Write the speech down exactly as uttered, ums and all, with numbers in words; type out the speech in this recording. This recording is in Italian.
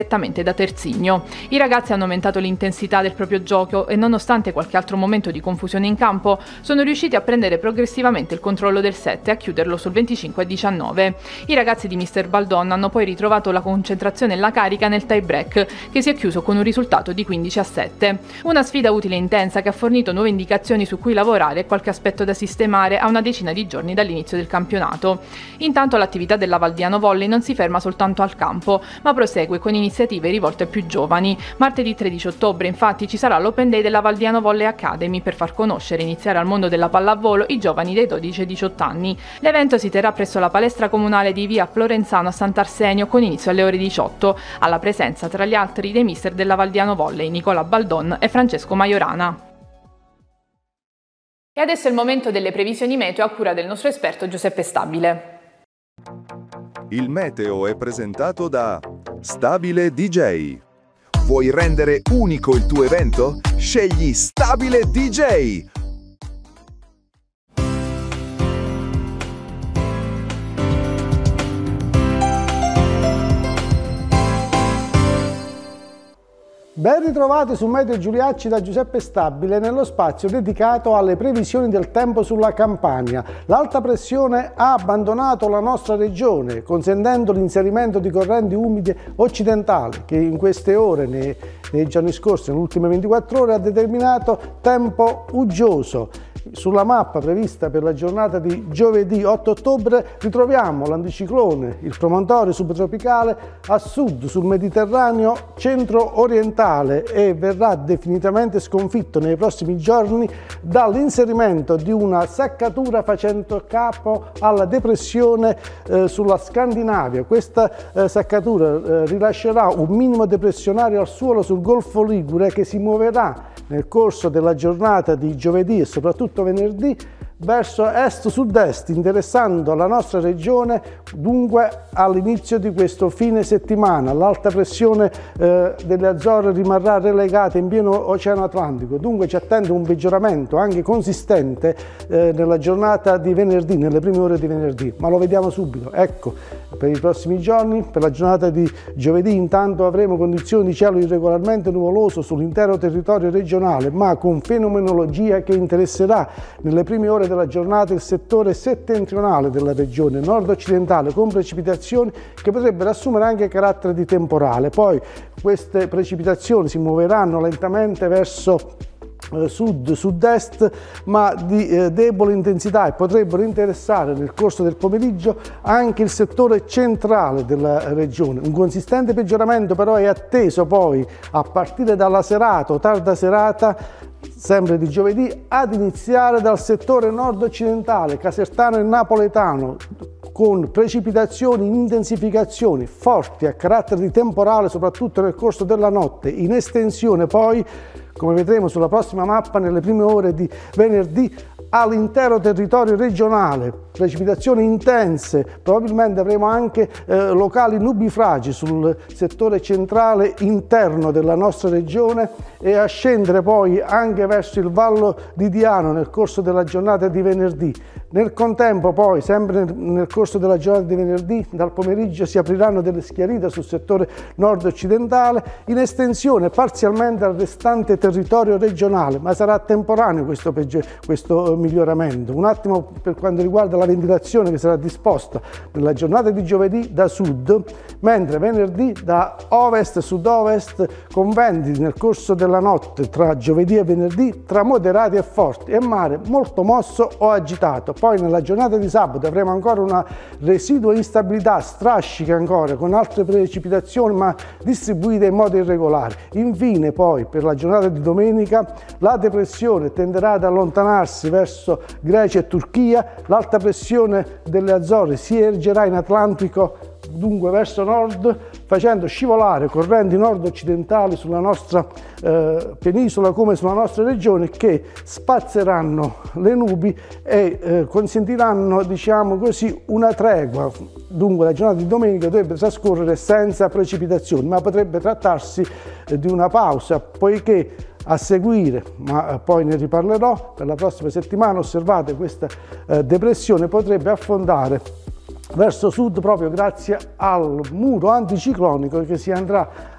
direttamente da terzigno. I ragazzi hanno aumentato l'intensità del proprio gioco e, nonostante qualche altro momento di confusione in campo, sono riusciti a prendere progressivamente il controllo del set e a chiuderlo sul venticinque a diciannove. I ragazzi di mister Baldon hanno poi ritrovato la concentrazione e la carica nel tie break, che si è chiuso con un risultato di quindici a sette. Una sfida utile e intensa che ha fornito nuove indicazioni su cui lavorare e qualche aspetto da sistemare a una decina di giorni dall'inizio del campionato. Intanto l'attività della Valdiano Volley non si ferma soltanto al campo, ma prosegue con iniziative rivolte ai più giovani. Martedì tredici ottobre infatti ci sarà l'Open Day della Valdiano Volley Academy per far conoscere e iniziare al mondo della pallavolo i giovani dei dodici ai diciotto anni. L'evento si terrà presso la palestra comunale di via Florenzano a Sant'Arsenio con inizio alle ore diciotto, alla presenza tra gli altri dei mister della Valdiano Volley Nicola Baldon e Francesco Majorana. E adesso è il momento delle previsioni meteo a cura del nostro esperto Giuseppe Stabile. Il meteo è presentato da Stabile D J. Vuoi rendere unico il tuo evento? Scegli Stabile D J. Ben ritrovati su Meteo Giuliacci da Giuseppe Stabile nello spazio dedicato alle previsioni del tempo sulla Campania. L'alta pressione ha abbandonato la nostra regione, consentendo l'inserimento di correnti umide occidentali che in queste ore, nei, nei giorni scorsi, nelle ultime ventiquattro ore, ha determinato tempo uggioso. Sulla mappa prevista per la giornata di giovedì otto ottobre ritroviamo l'anticiclone, il promontorio subtropicale a sud sul Mediterraneo centro-orientale e verrà definitivamente sconfitto nei prossimi giorni dall'inserimento di una seccatura facendo capo alla depressione eh, sulla Scandinavia. Questa eh, seccatura eh, rilascerà un minimo depressionario al suolo sul Golfo Ligure che si muoverà nel corso della giornata di giovedì e soprattutto venerdì verso est-sud-est, interessando la nostra regione dunque all'inizio di questo fine settimana. L'alta pressione eh, delle Azzorre rimarrà relegata in pieno Oceano Atlantico, dunque ci attende un peggioramento anche consistente eh, nella giornata di venerdì, nelle prime ore di venerdì, ma lo vediamo subito. Ecco, per i prossimi giorni, per la giornata di giovedì intanto avremo condizioni di cielo irregolarmente nuvoloso sull'intero territorio regionale, ma con fenomenologia che interesserà nelle prime ore della giornata il settore settentrionale della regione nord-occidentale con precipitazioni che potrebbero assumere anche carattere di temporale. Poi queste precipitazioni si muoveranno lentamente verso sud-sud-est ma di eh, debole intensità e potrebbero interessare nel corso del pomeriggio anche il settore centrale della regione. Un consistente peggioramento però è atteso poi a partire dalla serata o tarda serata sempre di giovedì ad iniziare dal settore nord-occidentale, casertano e napoletano, con precipitazioni in intensificazione forti a carattere di temporale soprattutto nel corso della notte, in estensione poi, come vedremo sulla prossima mappa, nelle prime ore di venerdì all'intero territorio regionale. Precipitazioni intense, probabilmente avremo anche eh, locali nubifragi sul settore centrale interno della nostra regione e a scendere poi anche verso il Vallo di Diano nel corso della giornata di venerdì. Nel contempo poi, sempre nel corso della giornata di venerdì, dal pomeriggio si apriranno delle schiarite sul settore nord-occidentale in estensione parzialmente al restante territorio regionale, ma sarà temporaneo questo, questo miglioramento. Un attimo per quanto riguarda la ventilazione che sarà disposta nella giornata di giovedì da sud, mentre venerdì da ovest-sud-ovest con venti nel corso della notte tra giovedì e venerdì tra moderati e forti e mare molto mosso o agitato. Poi nella giornata di sabato avremo ancora una residua instabilità, strascica ancora, con altre precipitazioni ma distribuite in modo irregolare. Infine poi per la giornata di domenica la depressione tenderà ad allontanarsi verso Grecia e Turchia, l'alta pressione delle Azzorre si ergerà in Atlantico dunque verso nord, facendo scivolare correnti nord-occidentali sulla nostra eh, penisola come sulla nostra regione che spazzeranno le nubi e eh, consentiranno, diciamo così, una tregua. Dunque la giornata di domenica dovrebbe trascorrere senza precipitazioni, ma potrebbe trattarsi eh, di una pausa, poiché a seguire, ma poi ne riparlerò, per la prossima settimana osservate questa eh, depressione potrebbe affondare verso sud proprio grazie al muro anticiclonico che si andrà